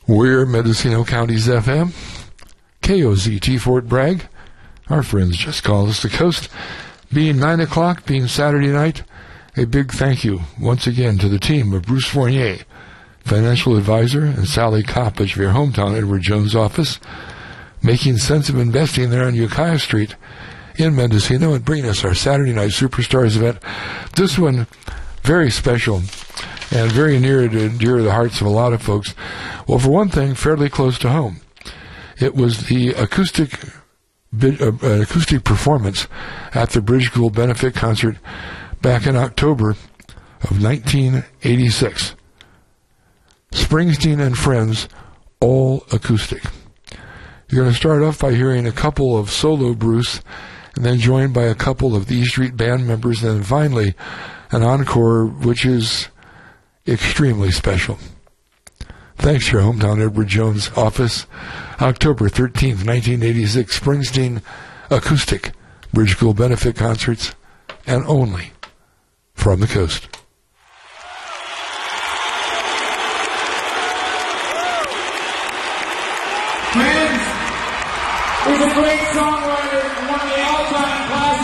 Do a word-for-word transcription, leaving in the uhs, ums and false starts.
We're Mendocino County's F M, K O Z T Fort Bragg. Our friends just called us the coast. Being nine o'clock, being Saturday night, a big thank you once again to the team of Bruce Fournier, financial advisor, and Sally Coppage of your hometown Edward Jones office, making sense of investing there on Ukiah Street in Mendocino and bringing us our Saturday Night Superstars event. This one, very special and very near to dear to the hearts of a lot of folks. Well, for one thing, fairly close to home. It was the acoustic uh, acoustic performance at the Bridge School Benefit Concert back in October of nineteen eighty-six. Springsteen and Friends, all acoustic. You're going to start off by hearing a couple of solo Bruce, and then joined by a couple of the E Street Band members, and then finally an encore, which is extremely special. Thanks to your hometown Edward Jones office. October thirteenth, nineteen eighty-six, Springsteen Acoustic Bridge School Benefit Concerts, and only from the coast. Friends, he's a great songwriter and one of the all-time